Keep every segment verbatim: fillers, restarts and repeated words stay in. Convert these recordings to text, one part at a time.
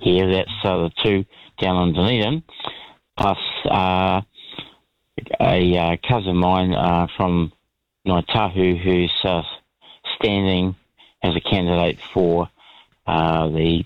here. That's uh, the two down in Dunedin, plus uh, a uh, cousin of mine uh, from Ngaitahu who's uh, standing as a candidate for uh, the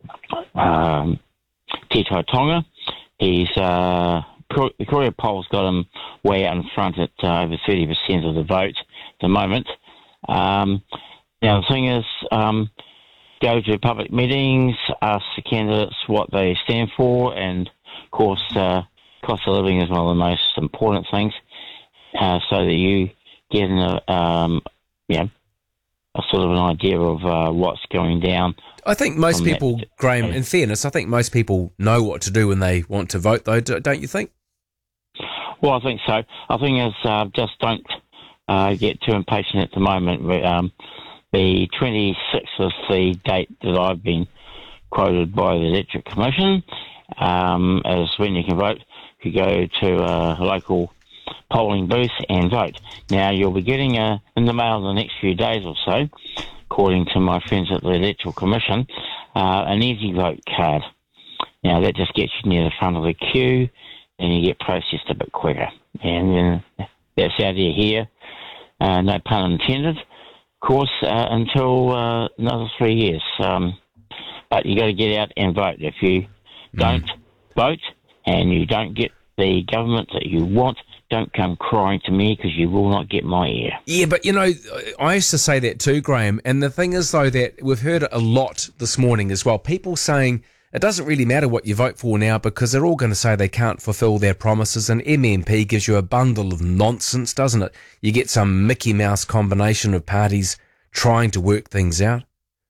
um, Te Tai Tonga. He's uh, the Courier poll's got him way out in front at uh, over thirty percent of the vote at the moment. Um, now, the thing is, um, go to public meetings, ask the candidates what they stand for, and, of course, uh, cost of living is one of the most important things, uh, so that you get a, um, you know, a sort of an idea of uh, what's going down. I think most people, that. Graham, in fairness, I think most people know what to do when they want to vote, though, don't you think? Well, I think so. I think is uh, just don't uh, get too impatient at the moment. Um, the twenty-sixth is the date that I've been quoted by the Electoral Commission um, as when you can vote. You go to a local polling booth and vote. Now, you'll be getting a, in the mail in the next few days or so, according to my friends at the Electoral Commission, uh, an easy vote card. Now, that just gets you near the front of the queue, and you get processed a bit quicker. And then that's out of here, uh, no pun intended, of course, uh, until uh, another three years. Um, but you got to get out and vote. If you don't mm. vote and you don't get the government that you want, don't come crying to me because you will not get my ear. Yeah, but, you know, I used to say that too, Graham. And the thing is, though, that we've heard it a lot this morning as well. People saying it doesn't really matter what you vote for now because they're all going to say they can't fulfil their promises. And M M P gives you a bundle of nonsense, doesn't it? You get some Mickey Mouse combination of parties trying to work things out.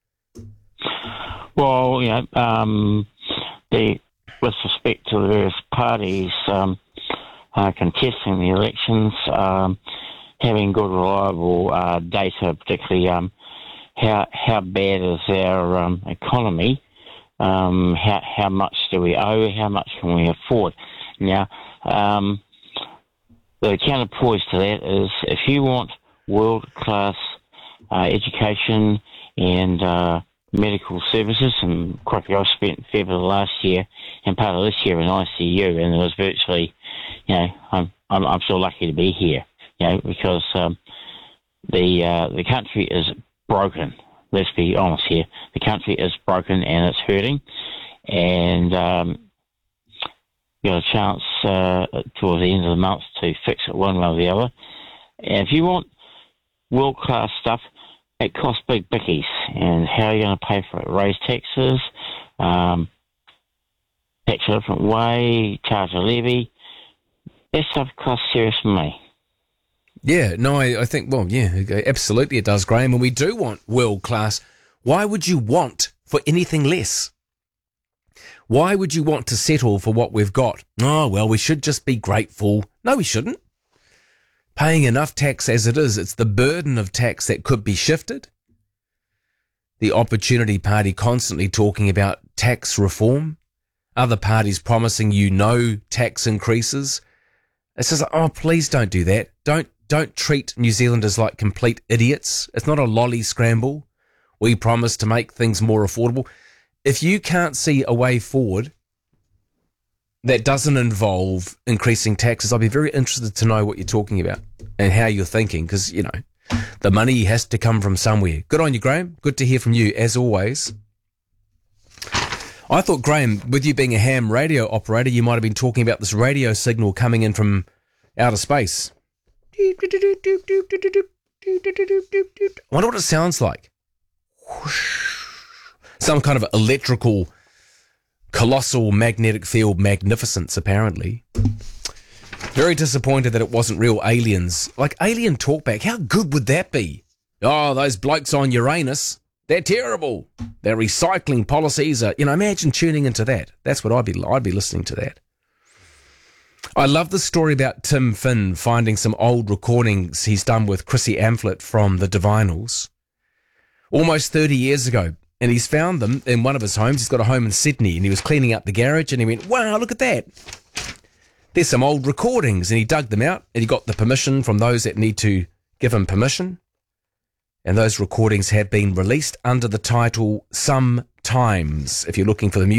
Well, you know, um, the, with respect to the various parties um, uh, contesting the elections, um, having good, reliable uh, data, particularly um, how how bad is our um, economy, um, how how much do we owe, how much can we afford. Now, um, the counterpoise to that is if you want world-class uh, education and uh, medical services, and quickly I've spent a fair bit of last year and part of this year in I C U, and it was virtually, you know, I'm I'm, I'm still lucky to be here, you know, because um, the uh, the country is broken. Let's be honest here. The country is broken and it's hurting, and um, you got a chance uh, towards the end of the month to fix it one way or the other. And if you want world-class stuff, it costs big bickies. And how are you going to pay for it? Raise taxes, um, tax a different way, charge a levy. That stuff costs serious money. Yeah, no, I, I think, well, yeah, absolutely it does, Graham. And we do want world-class. Why would you want for anything less? Why would you want to settle for what we've got? Oh, well, we should just be grateful. No, we shouldn't. Paying enough tax as it is, it's the burden of tax that could be shifted. The Opportunity Party constantly talking about tax reform. Other parties promising you no tax increases. It's just like, oh, please don't do that. Don't don't treat New Zealanders like complete idiots. It's not a lolly scramble. We promise to make things more affordable. If you can't see a way forward that doesn't involve increasing taxes, I'll be very interested to know what you're talking about and how you're thinking, because, you know, the money has to come from somewhere. Good on you, Graham. Good to hear from you, as always. I thought, Graham, with you being a ham radio operator, you might have been talking about this radio signal coming in from outer space. I wonder what it sounds like. Some kind of electrical, colossal magnetic field magnificence, apparently. Very disappointed that it wasn't real aliens. Like alien talkback, how good would that be? Oh, those blokes on Uranus, they're terrible. Their recycling policies are, you know, imagine tuning into that. That's what I'd be, I'd be listening to that. I love the story about Tim Finn finding some old recordings he's done with Chrissy Amphlett from the Divinals almost thirty years ago. And he's found them in one of his homes. He's got a home in Sydney, and he was cleaning up the garage, and he went, wow, look at that. There's some old recordings, and he dug them out, and he got the permission from those that need to give him permission. And those recordings have been released under the title Sometimes, if you're looking for the music.